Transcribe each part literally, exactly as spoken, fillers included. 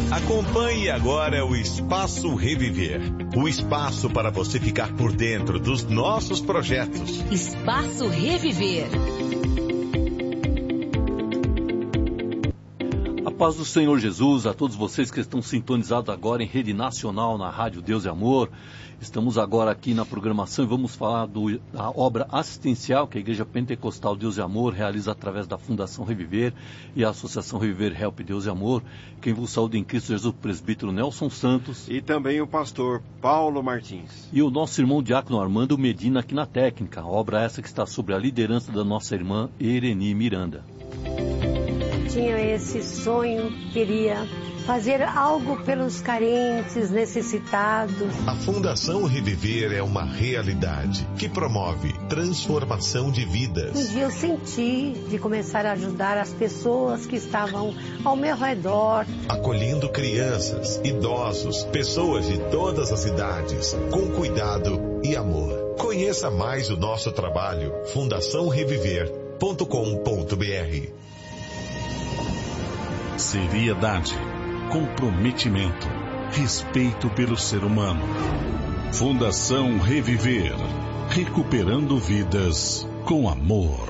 Acompanhe agora o Espaço Reviver. O espaço para você ficar por dentro dos nossos projetos. Espaço Reviver. A paz do Senhor Jesus a todos vocês que estão sintonizados agora em rede nacional na Rádio Deus e Amor. Estamos agora aqui na programação e vamos falar do, da obra assistencial que a Igreja Pentecostal Deus e Amor realiza através da Fundação Reviver e a Associação Reviver Help Deus e Amor. Quem vos saúda em Cristo Jesus, o presbítero Nelson Santos. E também o pastor Paulo Martins. E o nosso irmão diácono Armando Medina aqui na técnica. Obra essa que está sob a liderança da nossa irmã Ereni Miranda. Tinha esse sonho, queria fazer algo pelos carentes, necessitados. A Fundação Reviver é uma realidade que promove transformação de vidas. Um dia eu senti de começar a ajudar as pessoas que estavam ao meu redor. Acolhendo crianças, idosos, pessoas de todas as idades, com cuidado e amor. Conheça mais o nosso trabalho, fundação reviver ponto com ponto b r. Seriedade, comprometimento, respeito pelo ser humano. Fundação Reviver, recuperando vidas com amor.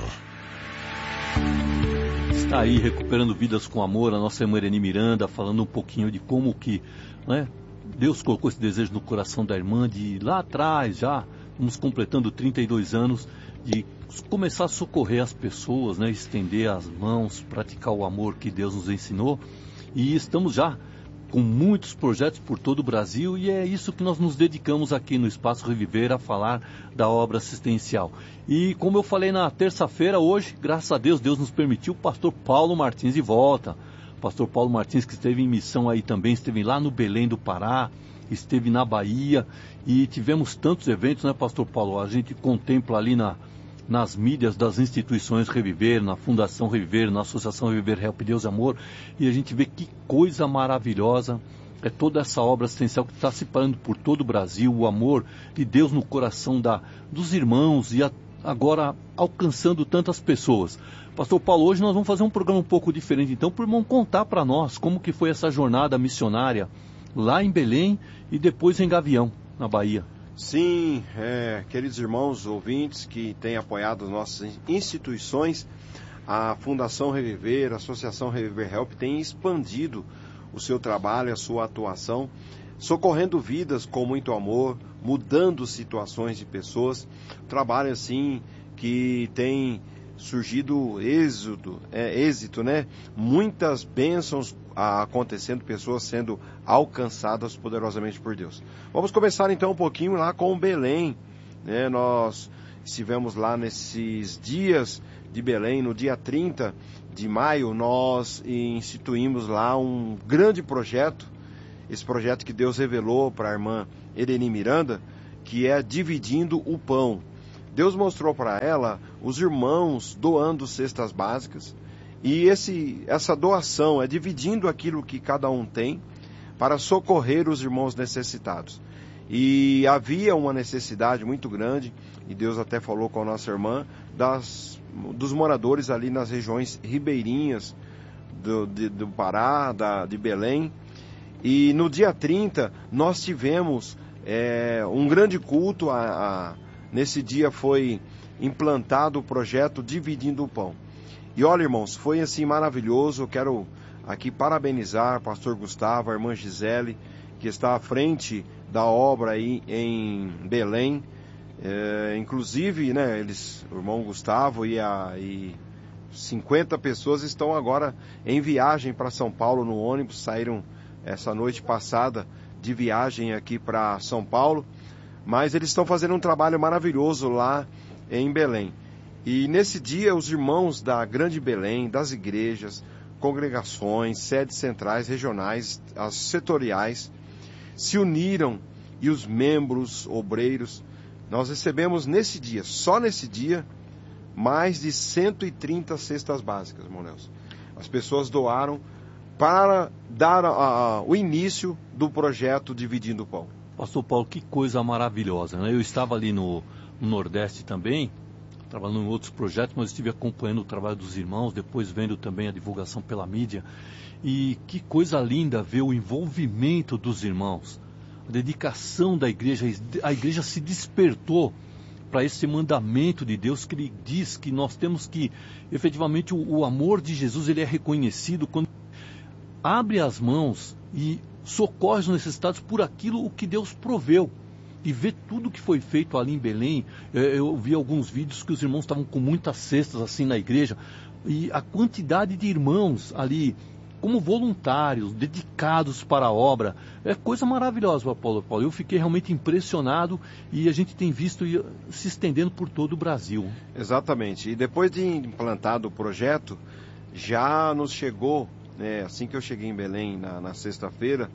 Está aí, recuperando vidas com amor, a nossa irmã Ereni Miranda, falando um pouquinho de como que, né, Deus colocou esse desejo no coração da irmã de lá atrás, já, estamos completando trinta e dois anos, de começar a socorrer as pessoas, né, estender as mãos, praticar o amor que Deus nos ensinou. E estamos já com muitos projetos por todo o Brasil e é isso que nós nos dedicamos aqui no Espaço Reviver a falar da obra assistencial. E como eu falei na terça-feira, hoje, graças a Deus, Deus nos permitiu o pastor Paulo Martins de volta. O pastor Paulo Martins que esteve em missão aí também, esteve lá no Belém do Pará, esteve na Bahia e tivemos tantos eventos, né, pastor Paulo? A gente contempla ali na... nas mídias das instituições Reviver, na Fundação Reviver, na Associação Reviver Help Deus e Amor, e a gente vê que coisa maravilhosa é toda essa obra assistencial que está se parando por todo o Brasil, o amor de Deus no coração da, dos irmãos e a, agora alcançando tantas pessoas. Pastor Paulo, hoje nós vamos fazer um programa um pouco diferente, então, para o irmão contar para nós como que foi essa jornada missionária lá em Belém e depois em Gavião, na Bahia. Sim, é, queridos irmãos ouvintes que têm apoiado as nossas instituições, a Fundação Reviver, a Associação Reviver Help tem expandido o seu trabalho, a sua atuação, socorrendo vidas com muito amor, mudando situações de pessoas. Trabalho assim que tem surgido êxito, é, êxito, né? Muitas bênçãos acontecendo, pessoas sendo alcançadas poderosamente por Deus. Vamos começar então um pouquinho lá com Belém, né? Nós estivemos lá nesses dias de Belém, no dia trinta de maio, nós instituímos lá um grande projeto, esse projeto que Deus revelou para a irmã Ereni Miranda, que é Dividindo o Pão. Deus mostrou para ela os irmãos doando cestas básicas, e esse, essa doação é dividindo aquilo que cada um tem para socorrer os irmãos necessitados. E havia uma necessidade muito grande, e Deus até falou com a nossa irmã, das, dos moradores ali nas regiões ribeirinhas do, de, do Pará, da, de Belém. E no dia trinta nós tivemos é, um grande culto, a, a, nesse dia foi implantado o projeto Dividindo o Pão. E olha, irmãos, foi assim maravilhoso. Eu quero aqui parabenizar o pastor Gustavo, a irmã Gisele, que está à frente da obra aí em Belém. É, inclusive, né, eles, o irmão Gustavo e, a, e cinquenta pessoas estão agora em viagem para São Paulo no ônibus, saíram essa noite passada de viagem aqui para São Paulo, mas eles estão fazendo um trabalho maravilhoso lá em Belém. E nesse dia os irmãos da Grande Belém, das igrejas, congregações, sedes centrais, regionais, as setoriais, se uniram, e os membros, obreiros, nós recebemos nesse dia, só nesse dia, mais de cento e trinta cestas básicas, irmão Nelson. As pessoas doaram para dar a, a, o início do projeto Dividindo o Pão. Pastor Paulo, que coisa maravilhosa, né? Eu estava ali no, no Nordeste também, trabalhando em outros projetos, mas estive acompanhando o trabalho dos irmãos, depois vendo também a divulgação pela mídia. E que coisa linda ver o envolvimento dos irmãos, a dedicação da igreja. A igreja se despertou para esse mandamento de Deus, que ele diz que nós temos que, efetivamente, o, o amor de Jesus ele é reconhecido quando abre as mãos e socorre os necessitados por aquilo o que Deus proveu. E ver tudo que foi feito ali em Belém. Eu vi alguns vídeos que os irmãos estavam com muitas cestas assim na igreja, e a quantidade de irmãos ali como voluntários, dedicados para a obra, é coisa maravilhosa, Paulo Paulo. Eu fiquei realmente impressionado, e a gente tem visto se estendendo por todo o Brasil. Exatamente. E depois de implantado o projeto, já nos chegou, né, assim que eu cheguei em Belém na, na sexta-feira,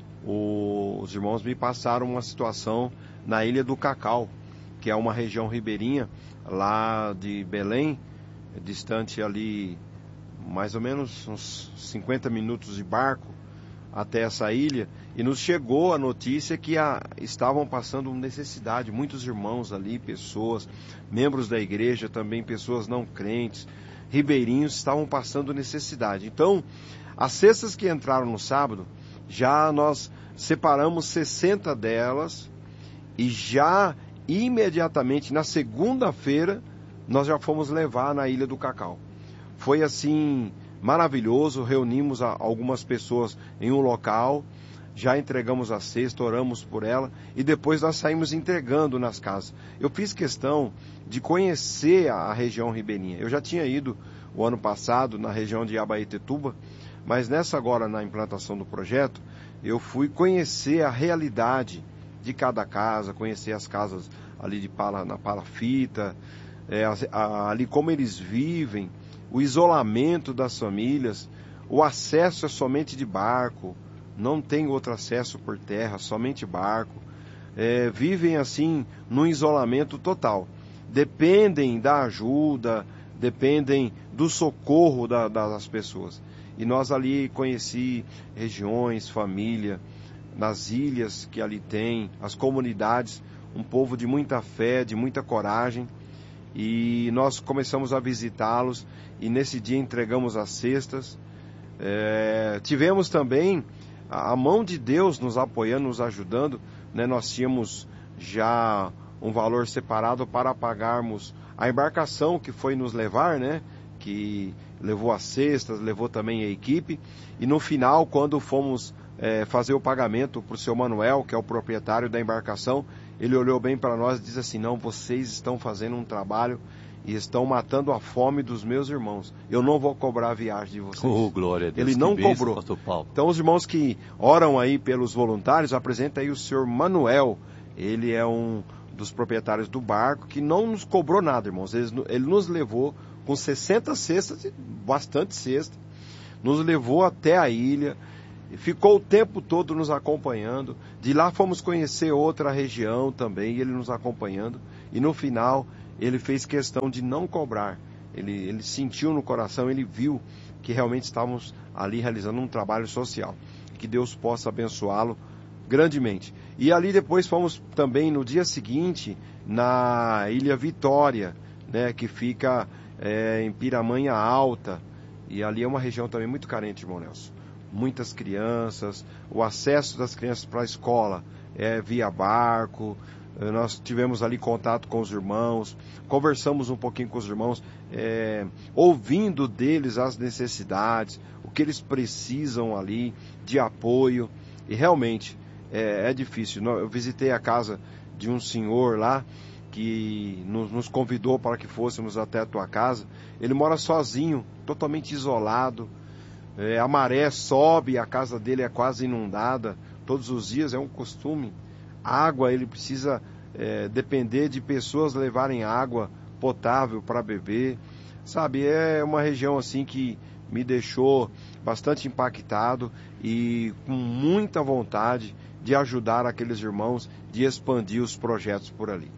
o, os irmãos me passaram uma situação na Ilha do Cacau, que é uma região ribeirinha lá de Belém, distante ali mais ou menos uns cinquenta minutos de barco até essa ilha, e nos chegou a notícia que a, estavam passando necessidade, muitos irmãos ali, pessoas, membros da igreja, também pessoas não crentes, ribeirinhos, estavam passando necessidade. Então, as cestas que entraram no sábado, já nós separamos sessenta delas, e já imediatamente na segunda-feira nós já fomos levar na Ilha do Cacau. Foi assim maravilhoso, reunimos a, algumas pessoas em um local, já entregamos a cesta, oramos por ela, e depois nós saímos entregando nas casas. Eu fiz questão de conhecer a, a região ribeirinha. Eu já tinha ido o ano passado na região de Abaetetuba, mas nessa agora, na implantação do projeto, eu fui conhecer a realidade de cada casa, conhecer as casas ali de pala, na palafita, é, a, a, ali como eles vivem, o isolamento das famílias, o acesso é somente de barco, não tem outro acesso por terra, somente barco, é, vivem assim num isolamento total, dependem da ajuda, dependem do socorro da, das pessoas. E nós ali conheci regiões, família, nas ilhas que ali tem, as comunidades, um povo de muita fé, de muita coragem, e nós começamos a visitá-los, e nesse dia entregamos as cestas. É, tivemos também a, a mão de Deus nos apoiando, nos ajudando, né? Nós tínhamos já um valor separado para pagarmos a embarcação que foi nos levar, né? Que levou as cestas, levou também a equipe, e no final, quando fomos é, fazer o pagamento para o seu Manuel, que é o proprietário da embarcação, ele olhou bem para nós e disse assim: não, vocês estão fazendo um trabalho e estão matando a fome dos meus irmãos. Eu não vou cobrar a viagem de vocês. Oh, glória a Deus. Ele não bênção, cobrou. Pastor Paulo. Então, os irmãos que oram aí pelos voluntários, apresenta aí o senhor Manuel. Ele é um dos proprietários do barco, que não nos cobrou nada, irmãos. Ele, ele nos levou com sessenta cestas, bastante cesta, nos levou até a ilha, ficou o tempo todo nos acompanhando. De lá fomos conhecer outra região também, ele nos acompanhando, e no final ele fez questão de não cobrar. Ele, ele sentiu no coração, ele viu que realmente estávamos ali realizando um trabalho social. Que Deus possa abençoá-lo grandemente. E ali depois fomos também no dia seguinte na Ilha Vitória, né, que fica é, em Piramanha Alta, e ali é uma região também muito carente, irmão Nelson. Muitas crianças, o acesso das crianças para a escola é via barco. Nós tivemos ali contato com os irmãos, conversamos um pouquinho com os irmãos, é, ouvindo deles as necessidades, o que eles precisam ali de apoio, e realmente é, é difícil. Eu visitei a casa de um senhor lá, que nos, nos convidou para que fôssemos até a tua casa. Ele mora sozinho, totalmente isolado, é, a maré sobe, a casa dele é quase inundada, todos os dias, é um costume. Água, ele precisa é, depender de pessoas levarem água potável para beber, sabe? É uma região assim que me deixou bastante impactado e com muita vontade de ajudar aqueles irmãos, de expandir os projetos por ali.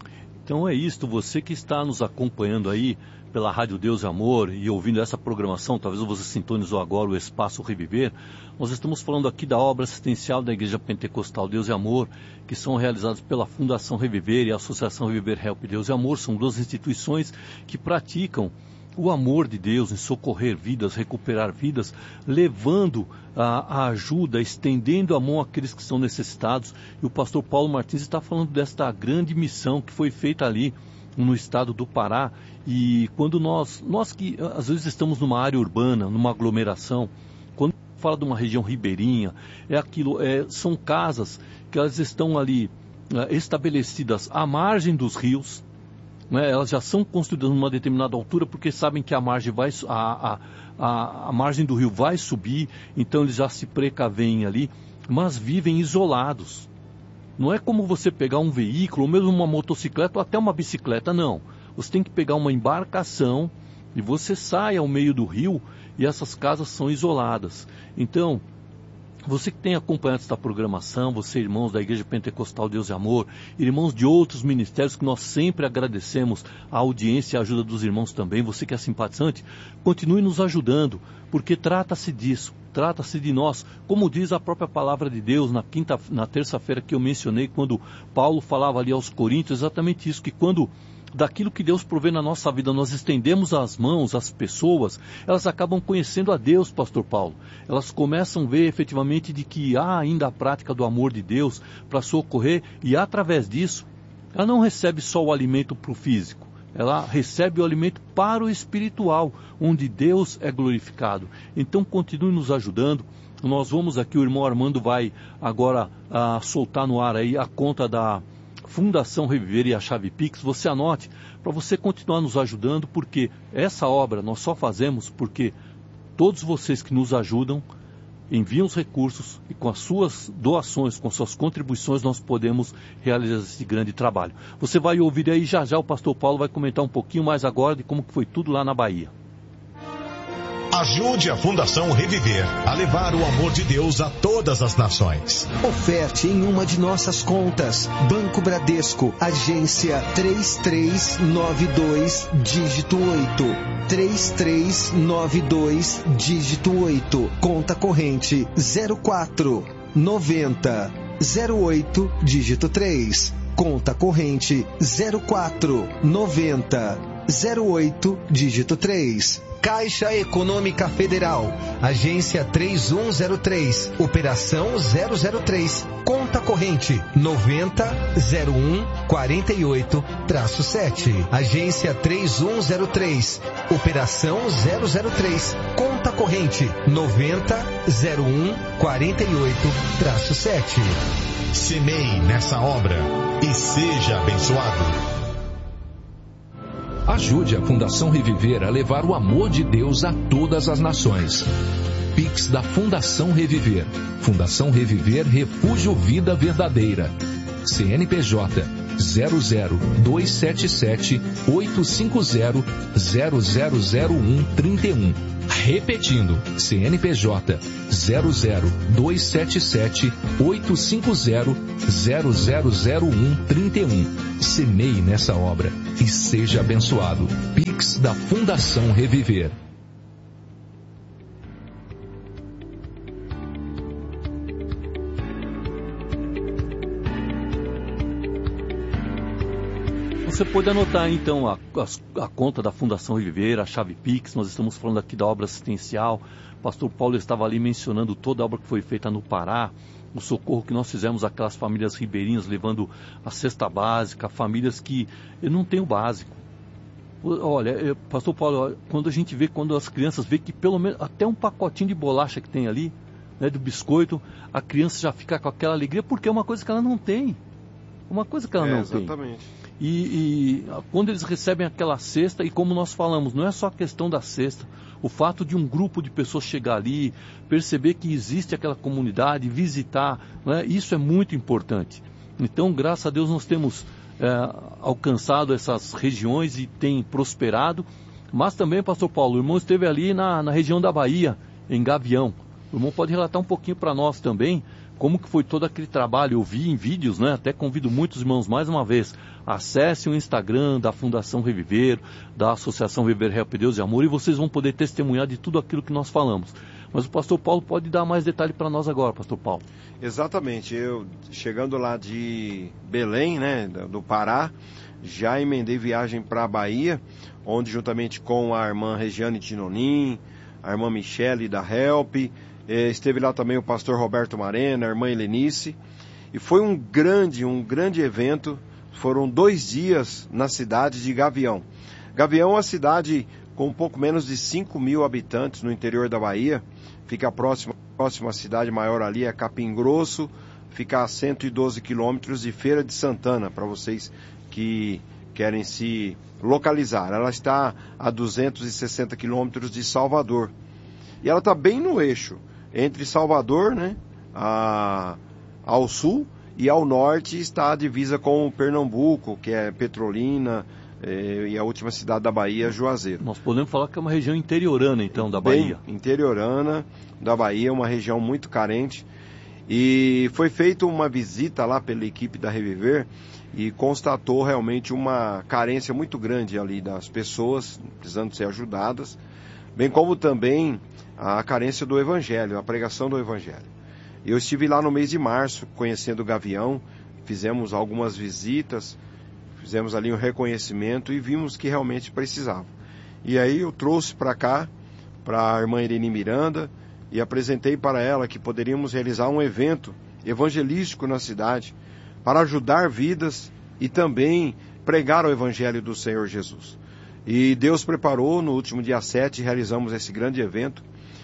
Então é isto, você que está nos acompanhando aí pela Rádio Deus e Amor e ouvindo essa programação, talvez você sintonizou agora o Espaço Reviver, nós estamos falando aqui da obra assistencial da Igreja Pentecostal Deus e Amor, que são realizadas pela Fundação Reviver e a Associação Reviver Help Deus e Amor, são duas instituições que praticam o amor de Deus em socorrer vidas, recuperar vidas, levando a, a ajuda, estendendo a mão àqueles que são necessitados. E o pastor Paulo Martins está falando desta grande missão que foi feita ali no estado do Pará. E quando nós, nós que às vezes estamos numa área urbana, numa aglomeração, quando fala de uma região ribeirinha, é aquilo, é, são casas que elas estão ali é, estabelecidas à margem dos rios, né? Elas já são construídas numa determinada altura porque sabem que a margem, vai, a, a, a, a margem do rio vai subir, então eles já se precavem ali, mas vivem isolados. Não é como você pegar um veículo, ou mesmo uma motocicleta, ou até uma bicicleta, não. Você tem que pegar uma embarcação e você sai ao meio do rio e essas casas são isoladas. Então, você que tem acompanhado esta programação, você irmãos da Igreja Pentecostal Deus e Amor, irmãos de outros ministérios que nós sempre agradecemos a audiência e a ajuda dos irmãos também, você que é simpatizante, continue nos ajudando, porque trata-se disso, trata-se de nós, como diz a própria palavra de Deus na quinta, na terça-feira que eu mencionei, quando Paulo falava ali aos Coríntios, exatamente isso, que quando daquilo que Deus provê na nossa vida, nós estendemos as mãos às pessoas, elas acabam conhecendo a Deus, pastor Paulo. Elas começam a ver efetivamente de que há ainda a prática do amor de Deus para socorrer, e através disso, ela não recebe só o alimento para o físico, ela recebe o alimento para o espiritual, onde Deus é glorificado. Então continue nos ajudando. Nós vamos aqui, o irmão Armando vai agora ah, soltar no ar aí a conta da Fundação Reviver e a chave Pix. Você anote para você continuar nos ajudando, porque essa obra nós só fazemos porque todos vocês que nos ajudam enviam os recursos e com as suas doações, com suas contribuições, nós podemos realizar esse grande trabalho. Você vai ouvir aí já já o pastor Paulo vai comentar um pouquinho mais agora de como que foi tudo lá na Bahia. Ajude a Fundação Reviver a levar o amor de Deus a todas as nações. Oferte em uma de nossas contas. Banco Bradesco, agência três três nove dois, dígito oito. três três nove dois, dígito oito. Conta corrente zero quatro noventa zero oito, dígito três. Conta corrente zero quatro noventa zero oito, dígito três. Caixa Econômica Federal, agência três um zero três, operação zero zero três, conta corrente noventa zero um quarenta e oito sete, agência três um zero três, operação zero zero três, conta corrente noventa zero um quarenta e oito sete. Semeie nessa obra e seja abençoado. Ajude a Fundação Reviver a levar o amor de Deus a todas as nações. Pix da Fundação Reviver. Fundação Reviver Refúgio Vida Verdadeira. C N P J zero zero dois sete sete oito cinco zero zero zero zero um três um. Repetindo, C N P J zero zero dois sete sete oito cinco zero zero zero zero um três um. Semeie nessa obra e seja abençoado. Pix da Fundação Reviver. Você pode anotar então a, a, a conta da Fundação Reviver, a chave Pix. Nós estamos falando aqui da obra assistencial. O pastor Paulo estava ali mencionando toda a obra que foi feita no Pará, o socorro que nós fizemos àquelas famílias ribeirinhas, levando a cesta básica, famílias que não têm o básico. Olha, pastor Paulo, quando a gente vê, quando as crianças vê que pelo menos até um pacotinho de bolacha que tem ali, né, do biscoito, a criança já fica com aquela alegria, porque é uma coisa que ela não tem. Uma coisa que ela é, não exatamente. tem. E, e quando eles recebem aquela cesta, e como nós falamos, não é só a questão da cesta, o fato de um grupo de pessoas chegar ali, perceber que existe aquela comunidade, visitar, né, isso é muito importante. Então, graças a Deus, nós temos é, alcançado essas regiões e tem prosperado, mas também, pastor Paulo, o irmão esteve ali na, na região da Bahia, em Gavião, O irmão pode relatar um pouquinho para nós também como que foi todo aquele trabalho. Eu vi em vídeos, né? Até convido muitos irmãos mais uma vez, acesse o Instagram da Fundação Reviver, da Associação Reviver Help Deus e Amor, e vocês vão poder testemunhar de tudo aquilo que nós falamos. Mas o pastor Paulo pode dar mais detalhe para nós agora, pastor Paulo. Exatamente, eu chegando lá de Belém, né, do Pará, já emendei viagem para a Bahia, onde juntamente com a irmã Regiane Tinonim, a irmã Michele da Help, esteve lá também o pastor Roberto Marena, a irmã Helenice, e foi um grande, um grande evento. Foram dois dias na cidade de Gavião. Gavião é uma cidade com um pouco menos de cinco mil habitantes no interior da Bahia, fica próxima, próxima cidade maior ali é Capim Grosso, fica a cento e doze quilômetros de Feira de Santana, para vocês que querem se localizar. Ela está a duzentos e sessenta quilômetros de Salvador. E ela está bem no eixo, entre Salvador, né, a, ao sul, e ao norte está a divisa com Pernambuco, que é Petrolina, eh, e a última cidade da Bahia, Juazeiro. Nós podemos falar que é uma região interiorana, então, da Bahia. Bem interiorana da Bahia, uma região muito carente. E foi feita uma visita lá pela equipe da Reviver e constatou realmente uma carência muito grande ali das pessoas, precisando ser ajudadas, bem como também a carência do Evangelho, a pregação do Evangelho. Eu estive lá no mês de março, conhecendo o Gavião, fizemos algumas visitas, fizemos ali um reconhecimento e vimos que realmente precisava. E aí eu trouxe para cá, para a irmã Irene Miranda, e apresentei para ela que poderíamos realizar um evento evangelístico na cidade, para ajudar vidas e também pregar o Evangelho do Senhor Jesus. E Deus preparou, no último dia sete, realizamos esse grande evento.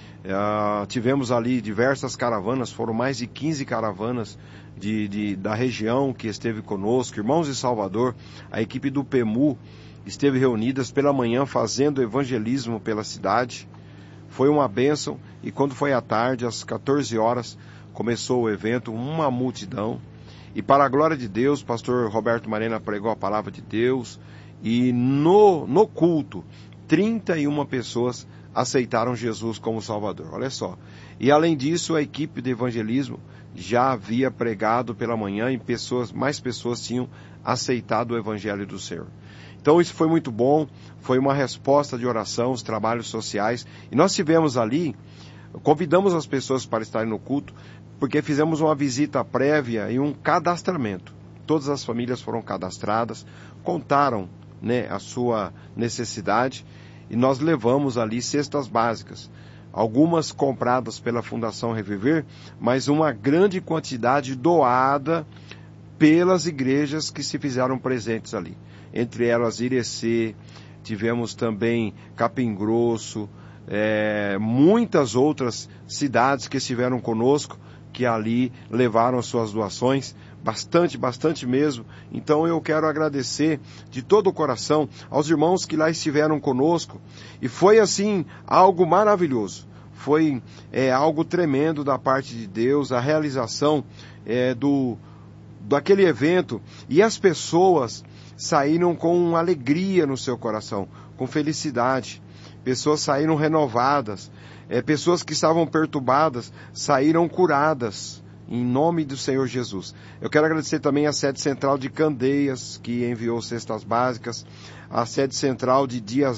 Uh, tivemos ali diversas caravanas, foram mais de quinze caravanas de, de, da região que esteve conosco, irmãos de Salvador, a equipe do P E M U esteve reunidas pela manhã fazendo evangelismo pela cidade. Foi uma bênção, e quando foi à tarde, às quatorze horas, começou o evento, uma multidão, e para a glória de Deus, o pastor Roberto Marena pregou a palavra de Deus, e no, no culto, trinta e uma pessoas aceitaram Jesus como Salvador, olha só. E além disso, a equipe de evangelismo já havia pregado pela manhã e pessoas, mais pessoas tinham aceitado o Evangelho do Senhor. Então isso foi muito bom, foi uma resposta de oração, os trabalhos sociais. E nós tivemos ali, convidamos as pessoas para estarem no culto, porque fizemos uma visita prévia e um cadastramento. Todas as famílias foram cadastradas, contaram, né, a sua necessidade, e nós levamos ali cestas básicas, algumas compradas pela Fundação Reviver, mas uma grande quantidade doada pelas igrejas que se fizeram presentes ali. Entre elas Irecê, tivemos também Capim Grosso, é, muitas outras cidades que estiveram conosco, que ali levaram suas doações, bastante, bastante mesmo. Então eu quero agradecer de todo o coração aos irmãos que lá estiveram conosco, e foi assim, algo maravilhoso, foi é, algo tremendo da parte de Deus, a realização é, do, daquele evento, e as pessoas saíram com alegria no seu coração, com felicidade, pessoas saíram renovadas, é, pessoas que estavam perturbadas saíram curadas, em nome do Senhor Jesus. Eu quero agradecer também a sede central de Candeias, que enviou cestas básicas, a sede central de Dias